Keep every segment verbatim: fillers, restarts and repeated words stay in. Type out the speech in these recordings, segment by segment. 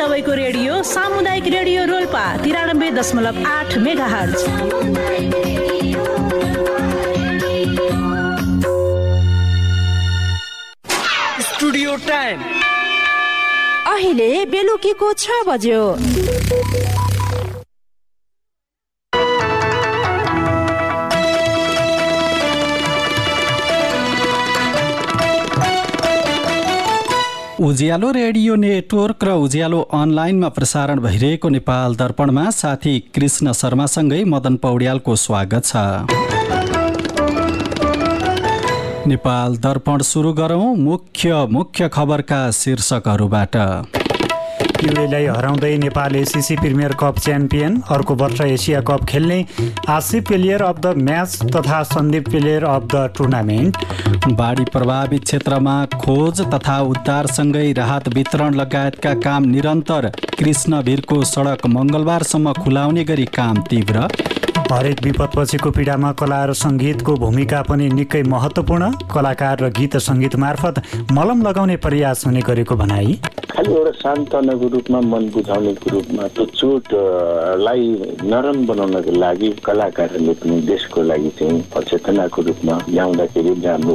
सबैको रेडियो सामुदायिक रेडियो रोल्पा तिरानब्बे दशमलव आठ मेगा हर्ज। स्टुडियो टाइम अहिले बेलुकीको छ बज्यो। उज्यालो रेडियो नेटवर्क र उज्यालो अनलाइनमा प्रसारण भइरहेको नेपाल दर्पणमा साथी कृष्ण शर्मासँगै मदन पौड्यालको स्वागत छ। नेपाल दर्पण सुरु गरौं मुख्य मुख्य खबरका शीर्षकहरूबाट। युएलाई हराउँदै Nepal ACC premier cup champion, अर्को वर्ष एसिया कप खेल्ने Asif player of the match तथा Sandeep player of the tournament. बाढी प्रभावित क्षेत्रमा खोज तथा उद्धारसँगै राहत वितरण लगायतका काम निरन्तर। कृष्णवीरको सडक मङ्गलबारसम्म खुलाउने गरी काम तीव्र। हरेक विपदपछिको पीडामा कला र सङ्गीतको भूमिका पनि निकै महत्त्वपूर्ण। कलाकार र गीत सङ्गीत मार्फत मलम लगाउने प्रयास हुने गरेको भनाई। खालि एउटा सान्त्वनाको रूपमा, मन बुझाउनेको रूपमा त्यो चोटलाई नरम बनाउनको लागि कलाकारहरूले पनि देशको लागि चाहिँ अचेतनाको रूपमा ल्याउँदाखेरि राम्रो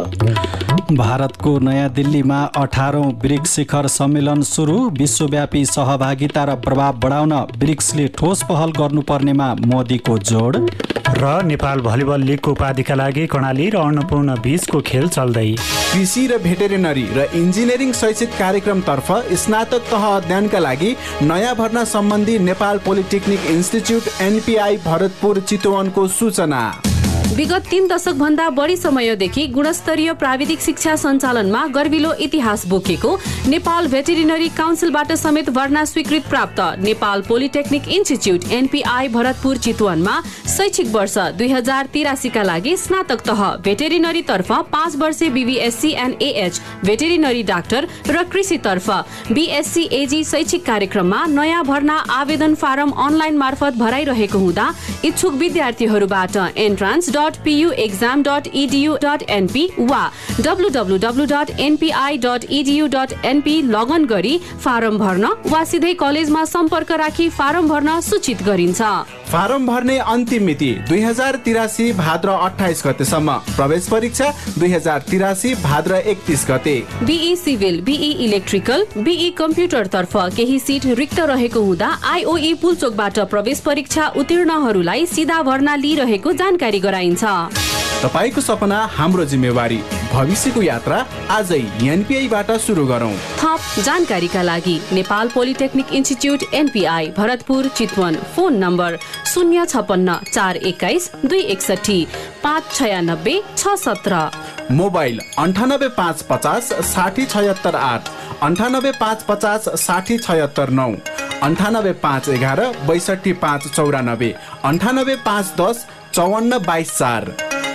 हुन्छ। भारतको नयाँ दिल्लीमा अठारौं ब्रिक्स शिखर सम्मेलन सुरु। विश्वव्यापी सहभागिता र प्रभाव बढाउन ब्रिक्सले ठोस पहल गर्नुपर्नेमा मोदीको जोड। र नेपाल भलिबल लिगको उपाधिका लागि कर्णाली र अन्नपूर्ण बीचको खेल चल्दै। कृषि र भेटेरिनरी र इन्जिनियरिङ शैक्षिक कार्यक्रमतर्फ स्नातक तह अध्ययनका लागि नयाँ भर्ना सम्बन्धी Nepal polytechnic institute NPI Bharatpur चितवनको सूचना। विगत तीन दशक भन्दा बढी समयदेखि गुणस्तरीय प्राविधिक शिक्षा सञ्चालनमा गर्विलो इतिहास बोकेको नेपाल भेटेरिनरी काउन्सिलबाट समेत भर्ना स्वीकृत प्राप्त Nepal polytechnic institute NPI Bharatpur चितवनमा शैक्षिक वर्ष दुई हजार तिरासीका लागि स्नातक तह भेटेरिनरी तर्फ पाँच वर्षे BVSc and AH veterinary doctor र कृषि तर्फ बीएससी एजी शैक्षिक कार्यक्रममा नयाँ भर्ना आवेदन फारम अनलाइन मार्फत भराइरहेको हुँदा इच्छुक विद्यार्थीहरूबाट entrance dot PU exam dot edu dot NP वा W W W dot NPI dot edu dot NP login गरी फारम भर्न वा सिधै कलेजमा सम्पर्क राखी फारम भर्न सूचित गरिन्छ। फारम भर्ने अन्तिम मिति दुई हजार तिरासी भाद्र अठाइस गतेसम्म। प्रवेश परीक्षा दुई हजार तिरासी भाद्र एकतीस गते। Be civil, be electrical, be computer तर्फ केही सिट रिक्त रहेको हुँदा आइओई पुलचोकबाट प्रवेश परीक्षा उत्तीर्णहरूलाई सिधा भर्ना लिइरहेको जानकारी गराइन्छ। तपाईको सपना हाम्रो जिम्मेवारी। भविष्यको यात्रा आजै एनपीआईबाट सुरु गरौँ। थप जानकारीका लागि Nepal polytechnic institute NPI Bharatpur Chitwan. Phone number शून्य छपन्न चार एक्काइस दुई एकसठी पाँच छयानब्बे छ सत्र। मोबाइल अन्ठानब्बे पाँच पचास साठी छयत्तर आठ, अन्ठानब्बे पाँच पचास साठी छयत्तर नौ, अन्ठानब्बे पाँच एघार बैसठी पाँच चौरानब्बे, अन्ठानब्बे पाँच दस चौवन्न बाइस चार।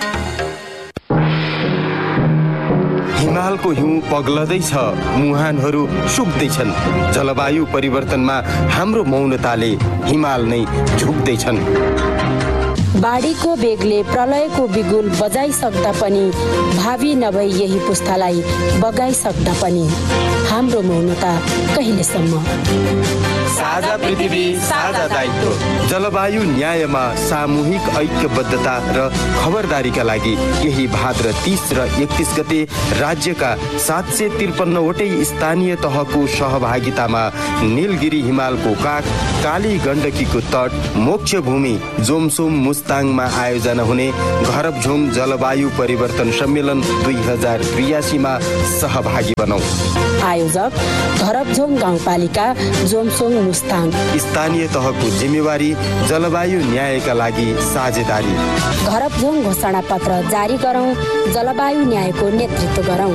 हिमालको हिउँ पग्लदैछ, मुहानहरू सुक्दैछन्। जलवायु परिवर्तनमा हाम्रो मौनताले हिमाल नै झुक्दैछन्। बाढीको बेगले प्रलयको बिगुल बजाइसक्दा पनि, भावी नभई यही पुस्तालाई बगाइसक्दा पनि हाम्रो मौनता कहिलेसम्म? साझा पृथ्वी, साझा दायित्व। जलवायु न्यायमा सामूहिक ऐक्यबद्धता र खबरदारीका लागि यही भाद्र तीस र एकतीस गते राज्यका सात सय त्रिपन्नवटै स्थानीय तहको सहभागितामा नीलगिरी हिमालको काख, काली गण्डकीको तट, मोक्ष भूमि जोमसोम मुस्ताङमा आयोजना हुने घरबझोम जलवायु परिवर्तन सम्मेलन दुई हजार त्रियासीमा सहभागी बनौ। आयोजक घरबझोम गाउँपालिका जोमसोम मुस्ताङ। स्थानीय तहको जिम्मेवारी जलवायु न्यायका लागि साझेदारी। घरबझोम घोषणा पत्र जारी गरौँ, जलवायु न्यायको नेतृत्व गरौँ।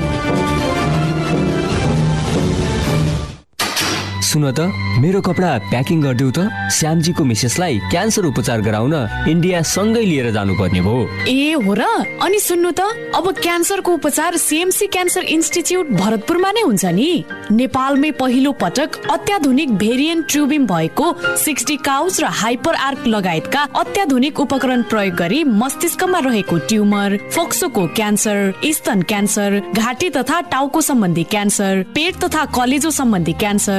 सुन त, मेरो कपडा प्याकिङ गरिदेऊ त। श्यामजीको मिसेसलाई क्यान्सर उपचार गराउन इन्डिया सँगै लिएर जानुपर्ने भयो। ए हो र? अनि सुन्नु त, अब क्यान्सरको उपचार सीएमसी क्यान्सर इन्स्टिच्युट भरतपुरमा नै हुन्छ नि। नेपालमै पहिलो पटक अत्याधुनिक भेरिएन्ट ट्युबिम भएको सिक्सटी काउच र हाइपर आर्क लगायतका अत्याधुनिक उपकरण प्रयोग गरी मस्तिष्कमा रहेको ट्युमर, फोक्सोको क्यान्सर, स्तन क्यान्सर, घाँटी तथा टाउको सम्बन्धी क्यान्सर, पेट तथा कलेजो सम्बन्धी क्यान्सर, पाठे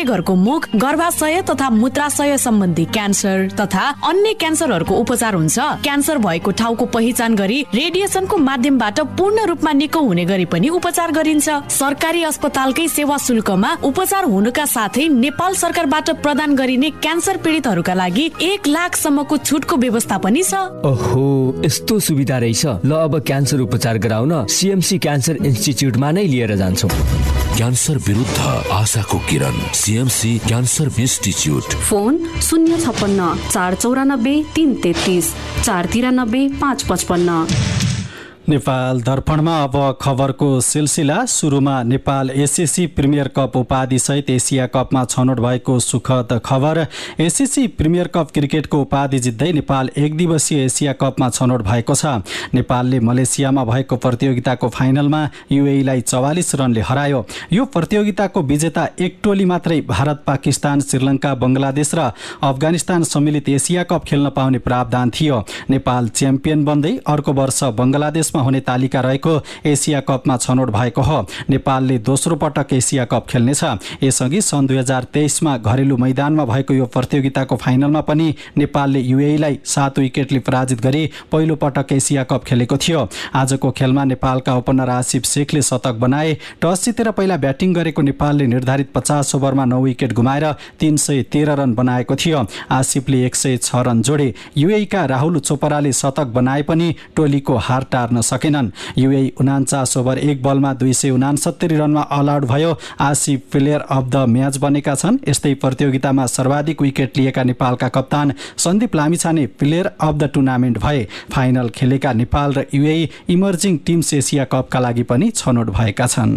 घरको मुख, गर्भाशय तथा मूत्राशय सम्बन्धी क्यान्सर तथा अन्य क्यान्सरहरूको उपचार हुन्छ। क्यान्सर भएको ठाउँको पहिचान गरी रेडिएसनको माध्यमबाट पूर्ण रूपमा निको हुने गरी पनि उपचार गरिन्छ। सरकारी अस्पतालकै सेवा शुल्कमा उपचार हुनुका साथै नेपाल सरकारबाट प्रदान गरिने क्यान्सर पीडितहरूका लागि एक लाख सम्मको छुटको व्यवस्था पनि छ। ओहो, यस्तो सुविधा रहेछ। ल अब क्यान्सर उपचार गराउन सीएमसी क्यान्सर इन्स्टिच्युटमा नै लिएर जान्छौँ। क्यान्सर विरुद्ध आशाको किरण, सीएमसी क्यान्सर इन्स्टिच्युट। फोन शून्य छप्पन्न चार चौरानब्बे तीन तेत्तिस चार तिरानब्बे पाँच पचपन्न। नेपाल दर्पणमा अब खबरको सिलसिला। सुरुमा नेपाल एसएससी प्रिमियर कप उपाधि सहित एसिया कपमा छनौट भएको सुखद खबर। एसएससी प्रिमियर कप क्रिकेटको उपाधि जित्दै नेपाल एक दिवसीय एसिया कपमा छनौट भएको छ। नेपालले मलेसियामा भएको प्रतियोगिताको फाइनलमा युएईलाई चौवालिस रनले हरायो। यो प्रतियोगिताको विजेता एक टोली मात्रै भारत, पाकिस्तान, श्रीलङ्का, बङ्गलादेश र अफगानिस्तान सम्मिलित एसिया कप खेल्न पाउने प्रावधान थियो। नेपाल च्याम्पियन बन्दै अर्को वर्ष बङ्गलादेश हुने तालिका रहेको एसिया कपमा छनौट भएको हो। नेपालले दोस्रो पटक एसिया कप खेल्नेछ। यसअघि सन् दुई हजार तेइसमा घरेलु मैदानमा भएको यो प्रतियोगिताको फाइनलमा पनि नेपालले युएईलाई सात विकेटले पराजित गरी पहिलो पटक एसिया कप खेलेको थियो। आजको खेलमा नेपालका ओपनर आसिफ शेखले शतक बनाए। टस जितेर पहिला ब्याटिङ गरेको नेपालले निर्धारित पचास ओभरमा नौ विकेट गुमाएर तीन सय तेह्र रन बनाएको थियो। आसिफले एक सय छ रन जोडे। युएईका राहुल चोपराले शतक बनाए पनि टोलीको हार टार्न सकेनन्। युएई उनान्चास ओभर एक बलमा दुई सय उनासत्तरी रनमा अल आउट भयो। Asif player of the match बनेका छन्। यस्तै प्रतियोगितामा सर्वाधिक विकेट लिएका नेपालका कप्तान Sandeep Lamichhane player of the tournament भए। फाइनल खेलेका नेपाल र युएई इमर्जिङ टिम्स एसिया कपका लागि पनि छनौट भएका छन्।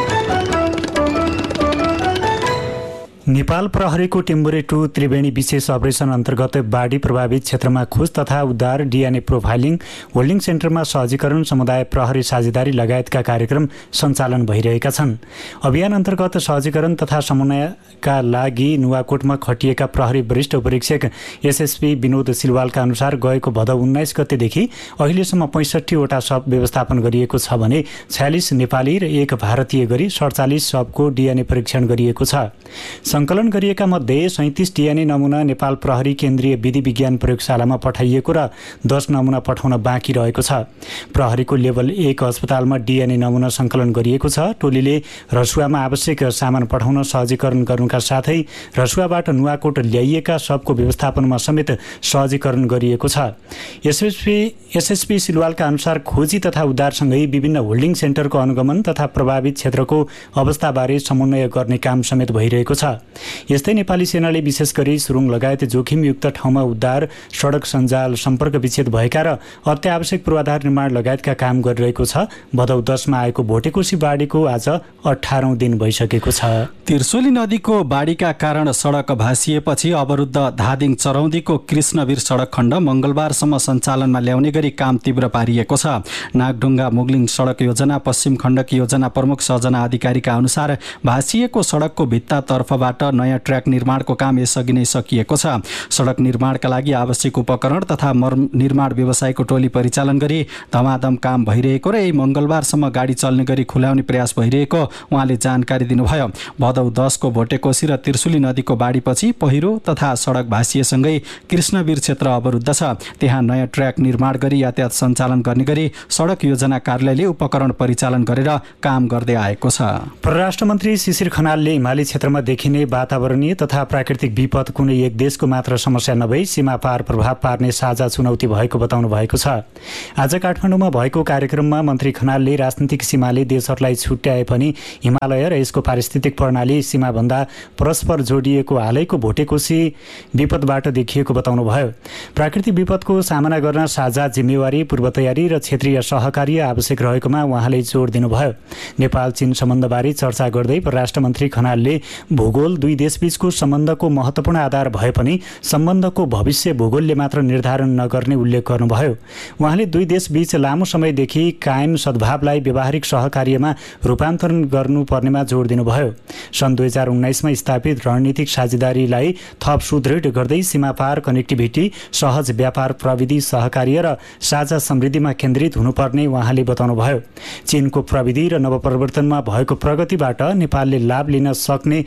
नेपाल प्रहरीको टिम्बुरे टू त्रिवेणी विशेष अपरेसन अन्तर्गत बाढी प्रभावित क्षेत्रमा खोज तथा उद्धार, डिएनए प्रोफाइलिङ, होल्डिङ सेन्टरमा सहजीकरण, समुदाय प्रहरी साझेदारी लगायतका कार्यक्रम सञ्चालन भइरहेका छन्। अभियान अन्तर्गत सहजीकरण तथा समन्वयका लागि नुवाकोटमा खटिएका प्रहरी वरिष्ठ उपरीक्षक एसएसपी विनोद सिलवालका अनुसार गएको भदौ उन्नाइस गतेदेखि अहिलेसम्म पैँसठीवटा शव व्यवस्थापन गरिएको छ भने छयालिस नेपाली र एक भारतीय गरी सडचालिस शवको डिएनए परीक्षण गरिएको छ। सङ्कलन गरिएका मध्ये सैँतिस डिएनए नमुना नेपाल प्रहरी केन्द्रीय विधि विज्ञान प्रयोगशालामा पठाइएको र दस नमुना पठाउन बाँकी रहेको छ। प्रहरीको लेभल एक अस्पतालमा डिएनए नमुना सङ्कलन गरिएको छ। टोलीले रसुवामा आवश्यक सामान पठाउन सहजीकरण गर्नुका साथै रसुवाबाट नुवाकोट ल्याइएका शवको व्यवस्थापनमा समेत सहजीकरण गरिएको छ। एसएसपी एसएसपी सिलवालका अनुसार खोजी तथा उद्धारसँगै विभिन्न होल्डिङ सेन्टरको अनुगमन तथा प्रभावित क्षेत्रको अवस्थाबारे समन्वय गर्ने काम समेत भइरहेको छ। यस्तै नेपाली सेनाले विशेष गरी सुरुङ लगायत जोखिमयुक्त ठाउँमा उद्धार, सडक सञ्जाल सम्पर्क विच्छेद भएका र अत्यावश्यक पूर्वाधार निर्माण लगायतका काम गरिरहेको छ। भदौ दसमा आएको भोटेकोशी बाढीको आज अठारौं दिन भइसकेको छ। त्रिशुली नदीको बाढीका कारण सडक भासिएपछि अवरुद्ध धादिङ चरौदीको कृष्णवीर सडक खण्ड मङ्गलबारसम्म सञ्चालनमा ल्याउने गरी काम तीव्र पारिएको छ। नागढुङ्गा मुगलिङ सडक योजना पश्चिम खण्डकी योजना प्रमुख सजना अधिकारीका अनुसार भासिएको सडकको भित्ता तर्फबाट नयाँ ट्र्याक निर्माणको काम यसअघि नै सकिएको छ। सडक निर्माणका लागि आवश्यक उपकरण तथा निर्माण व्यवसायको टोली परिचालन गरी धमाधम काम भइरहेको र यही मङ्गलबारसम्म गाडी चल्ने गरी खुलाउने प्रयास भइरहेको उहाँले जानकारी दिनुभयो। भदौ दसको भोटेकोशी र त्रिशुली नदीको बाढीपछि पहिरो तथा सडक भासिएसँगै कृष्णवीर क्षेत्र अवरुद्ध छ। त्यहाँ नयाँ ट्र्याक निर्माण गरी यातायात सञ्चालन गर्ने गरी सडक योजना कार्यालयले उपकरण परिचालन गरेर काम गर्दै आएको छ। परराष्ट्र मन्त्री शिशिर खनालले हिमाली क्षेत्रमा देखिने वातावरणीय तथा प्राकृतिक विपद कुनै एक देशको मात्र समस्या नभई सीमा पार प्रभाव पार्ने साझा चुनौती भएको बताउनु भएको छ। आज काठमाडौँमा भएको कार्यक्रममा मन्त्री खनालले राजनीतिक सीमाले देशहरूलाई छुट्याए पनि हिमालय र यसको पारिस्थितिक प्रणाली सीमाभन्दा परस्पर जोडिएको हालैको भोटेकोशी विपदबाट देखिएको बताउनुभयो। प्राकृतिक विपदको सामना गर्न साझा जिम्मेवारी, पूर्व तयारी र क्षेत्रीय सहकार्य आवश्यक रहेकोमा उहाँले जोड दिनुभयो। नेपाल चीन सम्बन्धबारे चर्चा गर्दै परराष्ट्र मन्त्री खनालले भूगोल दुई देशबीचको सम्बन्धको महत्त्वपूर्ण आधार भए पनि सम्बन्धको भविष्य भूगोलले मात्र निर्धारण नगर्ने उल्लेख गर्नुभयो। उहाँले दुई देशबीच लामो समयदेखि कायम सद्भावलाई व्यावहारिक सहकार्यमा रूपान्तरण गर्नुपर्नेमा जोड दिनुभयो। सन् दुई हजार उन्नाइसमा स्थापित रणनीतिक साझेदारीलाई थप सुदृढ गर्दै सीमापार कनेक्टिभिटी, सहज व्यापार, प्रविधि सहकार्य र साझा समृद्धिमा केन्द्रित हुनुपर्ने उहाँले बताउनुभयो। चीनको प्रविधि र नवप्रवर्तनमा भएको प्रगतिबाट नेपालले लाभ लिन सक्ने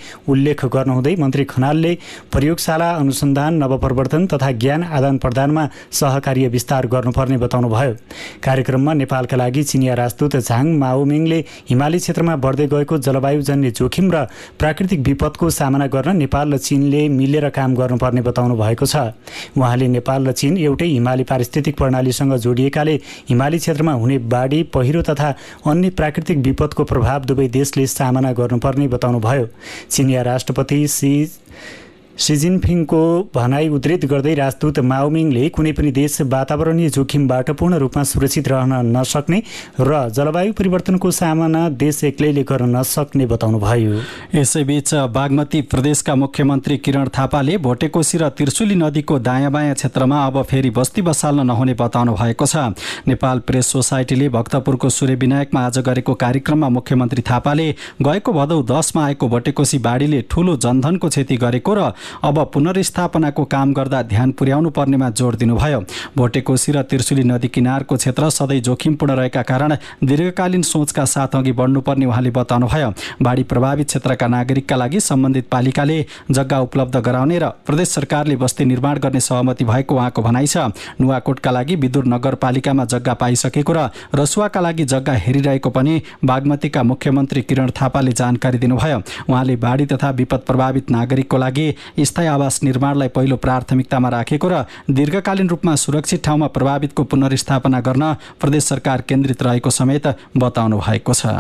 उल्लेख गर्नुहुँदै मन्त्री खनालले प्रयोगशाला अनुसन्धान नवप्रवर्तन तथा ज्ञान आदान प्रदानमा सहकार्य विस्तार गर्नुपर्ने बताउनुभयो। कार्यक्रममा नेपालका लागि चिनिया राजदूत झाङ माओमिङले हिमाली क्षेत्रमा बढ्दै गएको जलवायुजन्य जोखिम र प्राकृतिक विपदको सामना गर्न नेपाल र चीनले मिलेर काम गर्नुपर्ने बताउनु भएको छ। उहाँले नेपाल र चीन एउटै हिमाली पारिस्थितिक प्रणालीसँग जोडिएकाले हिमाली क्षेत्रमा हुने बाढी, पहिरो तथा अन्य प्राकृतिक विपदको प्रभाव दुवै देशले सामना गर्नुपर्ने बताउनुभयो। चिनिया राष्ट्रपति सी सी जिनपिङको भनाई उद्धृत गर्दै राजदूत माओमिङले कुनै पनि देश वातावरणीय जोखिमबाट पूर्ण रूपमा सुरक्षित रहन नसक्ने र जलवायु परिवर्तनको सामना देश एक्लैले गर्न नसक्ने बताउनुभयो। यसैबीच बागमती प्रदेशका मुख्यमन्त्री किरण थापाले भोटेकोशी र त्रिशुली नदीको दायाँ बायाँ क्षेत्रमा अब फेरि बस्ती बसाल्न नहुने बताउनु भएको छ। नेपाल प्रेस सोसाइटीले भक्तपुरको सूर्यविनायकमा आज गरेको कार्यक्रममा मुख्यमन्त्री थापाले गएको भदौ दसमा आएको भोटेकोशी बाढीले ठूलो जनधनको क्षति गरेको र अब पुनर्स्थापनाको काम गर्दा ध्यान पुर्याउनु पर्नेमा जोड दिनुभयो। भोटेकोशी र त्रिशुली नदी किनारको क्षेत्र सधैँ जोखिमपूर्ण रहेका कारण दीर्घकालीन सोचका साथ अघि बढ्नुपर्ने उहाँले बताउनुभयो। बाढी प्रभावित क्षेत्रका नागरिकका लागि सम्बन्धित पालिकाले जग्गा उपलब्ध गराउने र प्रदेश सरकारले बस्ती निर्माण गर्ने सहमति भएको उहाँको भनाइ छ। नुवाकोटका लागि विदुर नगरपालिकामा जग्गा पाइसकेको र रसुवाका लागि जग्गा हेरिरहेको पनि बागमतीका मुख्यमन्त्री किरण थापाले जानकारी दिनुभयो। उहाँले बाढी तथा विपद प्रभावित नागरिकको लागि स्थायी आवास निर्माणलाई पहिलो प्राथमिकतामा राखेको र दीर्घकालीन रूपमा सुरक्षित ठाउँमा प्रभावितको पुनर्स्थापना गर्न प्रदेश सरकार केन्द्रित रहेको समेत बताउनु भएको छ।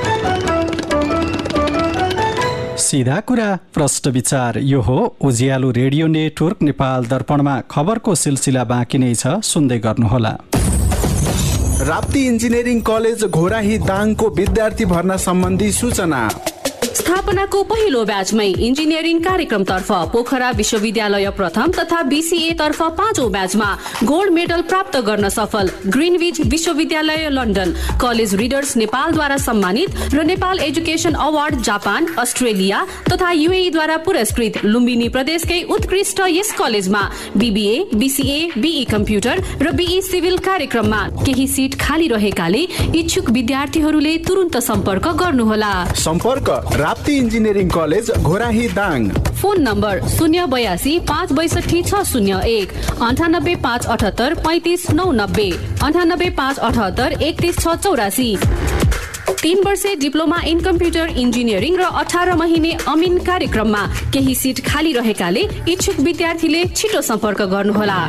सीधा कुरा प्रश्न विचार, यो हो उज्यालो रेडियो नेटवर्क नेपाल दर्पणमा खबरको सिलसिला बाँकी नै छ, सुन्दै गर्नुहोला। राप्ती इन्जिनियरिङ कलेज घोराही दाङको विद्यार्थी भर्ना सम्बन्धी सूचना। स्थापनाको पहिलो ब्याचमै इन्जिनियरिङ कार्यक्रमतर्फ पोखरा विश्वविद्यालय प्रथम तथा बीसीए तर्फ पाँचौं ब्याचमा गोल्ड मेडल प्राप्त गर्न सफल ग्रिनविच विश्वविद्यालय लन्डन, कलेज रिडर्स नेपालद्वारा सम्मानित र Nepal education award Japan, Australia तथा युएई द्वारा पुरस्कृत लुम्बिनी प्रदेशकै उत्कृष्ट यस कलेजमा बीबीए, बीसीए, बीई कम्प्युटर र बीई सिभिल कार्यक्रममा केही सिट खाली रहेकाले इच्छुक विद्यार्थीहरूले तुरुन्त सम्पर्क गर्नुहोला। सम्पर्क Rapti engineering college Ghorahi Dang. Phone number शून्य बयासी पाँच बैसठी छ शून्य एक अन्ठानब्बे पाँच अठहत्तर पैँतिस नौ नब्बे अन्ठानब्बे पाँच अठहत्तर एकतिस छ चौरासी। तीन वर्षे डिप्लोमा इन कम्प्युटर इन्जिनियरिङ र अठार महिने अमिन कार्यक्रममा केही सिट खाली रहेकाले इच्छुक विद्यार्थीले छिटो सम्पर्क गर्नुहोला।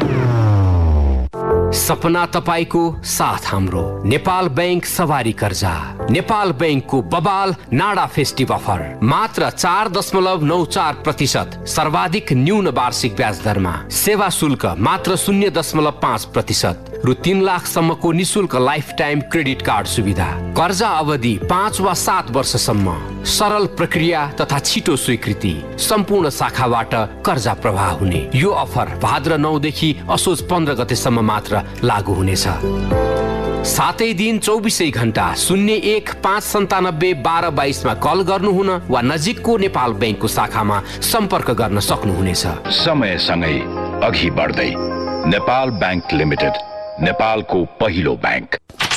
सपना तपाईको साथ हाम्रो नेपाल बैंक सवारी कर्जा। नेपाल बैंकको बबाल नाडा फेस्टिभ अफर मात्र चार दशमलव नौ चार प्रतिशत सर्वाधिक न्यून वार्षिक ब्याज दरमा, सेवा शुल्क मात्र शून्य दशमलव पाँच प्रतिशत रु तीन लाखसम्मको निशुल्क लाइफ टाइम क्रेडिट कार्ड सुविधा, कर्जा अवधि पाँच वा सात वर्षसम्म, सरल प्रक्रिया तथा छिटो स्वीकृति, सम्पूर्ण शाखाबाट कर्जा प्रवाह हुने। यो अफर भाद्र नौदेखि असोज पन्ध्र गतेसम्म मात्र लागू हुनेछ। सातै दिन चौबिसै घण्टा शून्य एक पाँच सन्तानब्बे बाह्र बाइसमा कल गर्नुहुन वा नजिकको नेपाल बैंकको शाखामा सम्पर्क गर्न सक्नुहुनेछ। समयसँगै अघि बढ्दै नेपाल बैंक लिमिटेड, नेपालको पहिलो बैंक।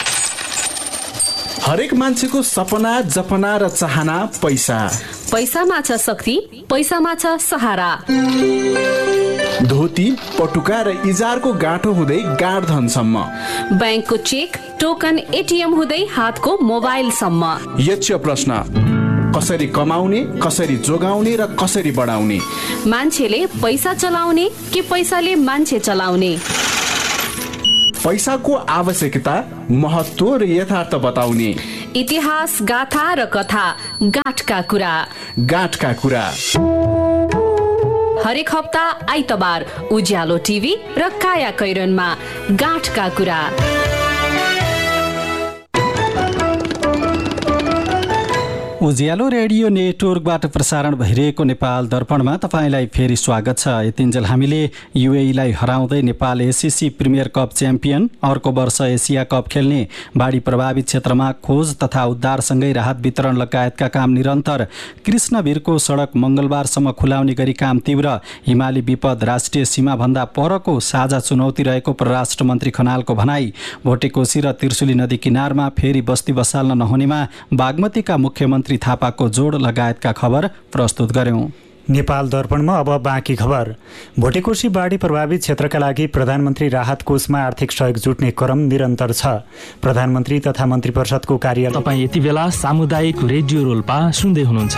हरेक मान्छेको सपना, जपना र चाहना पैसा। पैसामा छ शक्ति, पैसामा छ सहारा। धोती, पटुका र इजारको गाँठो हुँदै गाड धनसम्म, बैंकको चेक, टोकन, एटिएम हुँदै हातको मोबाइलसम्म। यक्ष प्रश्न, कसरी कमाउने, कसरी जोगाउने र कसरी बढाउने? मान्छेले पैसा चलाउने कि पैसाले मान्छे चलाउने? पैसाको आवश्यकता, महत्त्व र यथार्थ बताउने। इतिहास, गाथा र कथा, गाँठका कुरा। गाँठका कुरा हरेक हप्ता आइतबार उज्यालो टिभी र काया कैरनमा गाँठका कुरा। उज्यालो रेडियो नेटवर्कबाट प्रसारण भइरहेको नेपाल दर्पणमा तपाईँलाई फेरि स्वागत छ। यतिन्जेल हामीले युएईलाई हराउँदै Nepal ACC premier cup champion, अर्को वर्ष एसिया कप खेल्ने, बाढी प्रभावित क्षेत्रमा खोज तथा उद्धारसँगै राहत वितरण लगायतका काम निरन्तर, कृष्णवीरको सडक मङ्गलबारसम्म खुलाउने गरी काम तीव्र, हिमाली विपद राष्ट्रिय सीमाभन्दा परको साझा चुनौती रहेको परराष्ट्र मन्त्री खनालको भनाई, भोटेकोशी र त्रिशुली नदी किनारमा फेरि बस्ती बसाल्न नहुनेमा बागमतीका मुख्यमन्त्री मन्त्री थापाको जोड लगायतका खबर प्रस्तुत गर्यौं। नेपाल दर्पणमा अब बाँकी खबर। भोटेकोशी बाढी प्रभावित क्षेत्रका लागि प्रधानमन्त्री राहत कोषमा आर्थिक सहयोग जुट्ने क्रम निरन्तर छ। प्रधानमन्त्री तथा मन्त्री परिषदको कार्यालय। तपाईँ यति बेला सामुदायिक रेडियो रोल्पा सुन्दै हुनुहुन्छ।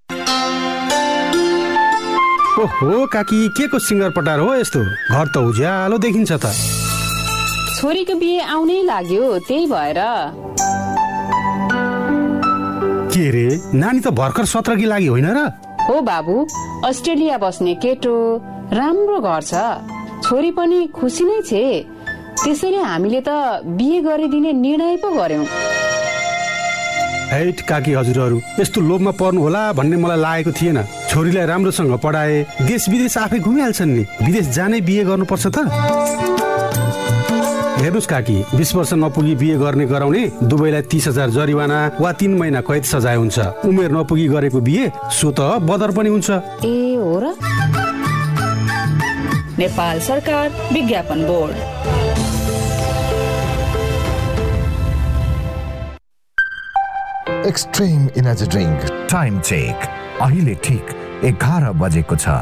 ओहो काकी, के को सिङ्गर पटार हो यस्तो? घर त उज्यालो देखिन्छ त। छोरीको बिहे आउनै लाग्यो, त्यही भएर। के रे, नानी त भर्खर सत्रकी लागि होइन र? हो बाबु, अस्ट्रेलिया बस्ने केटो, राम्रो घर छ, छोरी पनि खुसी नै छे। त्यसैले हामीले त बिहे गरिदिने निर्णय पो गर्यौं। हैट काकी हजुरहरू, यस्तो लोभमा पर्नु होला भन्ने मलाई लागेको थिएन। छोरीलाई राम्रोसँग पढाए, देश विदेश आफै घुमिहाल्छन् नि। विदेश जानै बिहे गर्नुपर्छ त? हेर्नुहोस् काकी, बीस वर्ष नपुगी बिहे गर्ने गराउने दुवैलाई तीस हजार जरिवाना वा तीन महिना कैद सजाय हुन्छ। उमेर नपुगी गरेको बिहे सो त बदर पनि हुन्छ। ए हो र? नेपाल सरकार विज्ञापन board. Extreme energy drink time check अहिले ठिक एघार बजेको छ।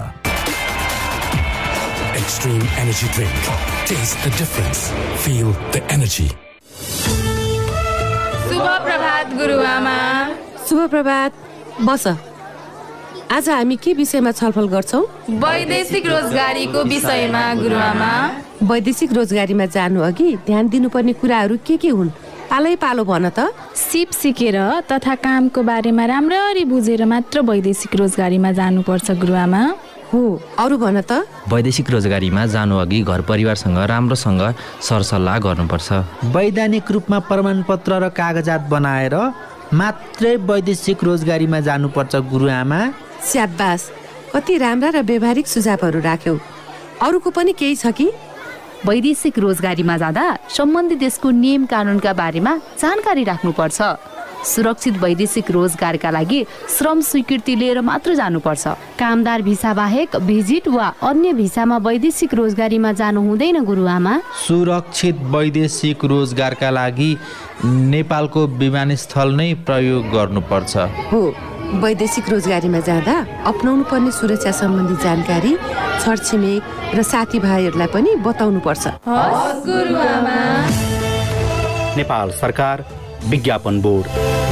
Extreme energy drink. Taste the difference. Feel the energy. शुभ प्रभात गुरुआमा। शुभ प्रभात। बस, आज हामी के विषयमा छलफल गर्छौं? वैदेशिक रोजगारीको विषयमा गुरुआमा। वैदेशिक रोजगारीमा जानु अघि ध्यान दिनुपर्ने कुराहरू के के हुन्? पालै पालो भन त। सिप सिकेर तथा कामको बारेमा राम्ररी बुझेर मात्र वैदेशिक रोजगारीमा जानुपर्छ गुरुआमा। हो, अरू भन त। वैदेशिक रोजगारीमा जानु अघि घर परिवारसँग राम्रोसँग सरसल्लाह गर्नुपर्छ। वैधानिक रूपमा प्रमाणपत्र र कागजात बनाएर मात्रै वैदेशिक रोजगारीमा जानुपर्छ गुरुआमा। स्याबास, कति राम्रा र व्यवहारिक सुझावहरू राख्यौ। अरूको पनि केही छ कि? वैदेशिक रोजगारीमा जाँदा सम्बन्धित देशको नियम कानुनका बारेमा जानकारी राख्नुपर्छ। सुरक्षित वैदेशिक रोजगारका लागि श्रम स्वीकृति लिएर मात्र जानुपर्छ। कामदार भिसा बाहेक भिजिट वा अन्य भिसामा वैदेशिक रोजगारीमा जानु हुँदैन गुरुआमा। सुरक्षित वैदेशिक रोजगारका लागि नेपालको विमानस्थल नै प्रयोग गर्नुपर्छ। हो, वैदेशिक रोजगारीमा जाँदा अपनाउनु पर्ने सुरक्षा सम्बन्धी जानकारी छरछिमेक र साथीभाइहरूलाई पनि बताउनु पर्छ। हस् गुरुआमा। नेपाल सरकार विज्ञापन बोर्ड।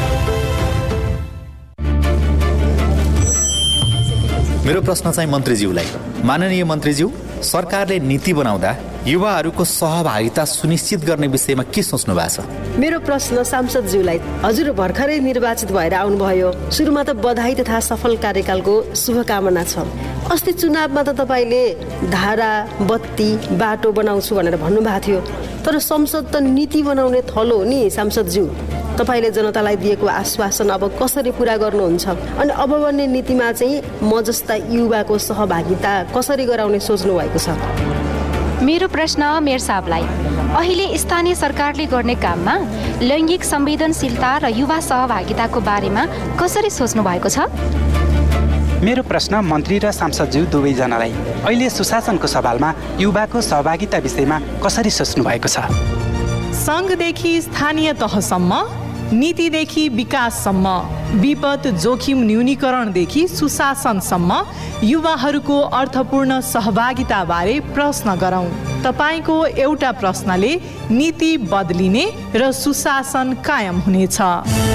मेरो प्रश्न चाहिँ मन्त्रीज्यूलाई। माननीय मन्त्रीज्यू, सरकारले नीति बनाउँदा युवाहरूको सहभागिता सुनिश्चित गर्ने विषयमा के सोच्नु भएको छ? मेरो प्रश्न सांसदज्यूलाई। हजुर भर्खरै निर्वाचित भएर आउनुभयो। सुरुमा त बधाई तथा सफल कार्यकालको शुभकामना छ। अस्ति चुनावमा त तपाईँले धारा, बत्ती, बाटो बनाउँछु भनेर भन्नुभएको थियो। तर संसद त नीति बनाउने थलो हो नि सांसदज्यू। तपाईँले जनतालाई दिएको आश्वासन अब कसरी पुरा गर्नुहुन्छ? अनि अब बन्ने नीतिमा चाहिँ म जस्ता युवाको सहभागिता कसरी गराउने सोच्नु भएको छ? मेरो प्रश्न मेयर साहबलाई। अहिले स्थानीय सरकारले गर्ने काममा लैङ्गिक संवेदनशीलता र युवा सहभागिताको बारेमा कसरी सोच्नु भएको छ? मेरो प्रश्न मन्त्री र सांसदज्यू दुवैजनालाई। अहिले सुशासनको सवालमा युवाको सहभागिता विषयमा कसरी सोच्नु भएको छ? सङ्घदेखि स्थानीय तहसम्म, नीतिदेखि विकाससम्म, विपद जोखिम न्यूनीकरणदेखि सुशासनसम्म युवाहरूको अर्थपूर्ण सहभागिताबारे प्रश्न गरौँ। तपाईँको एउटा प्रश्नले नीति बदलिने र सुशासन कायम हुनेछ।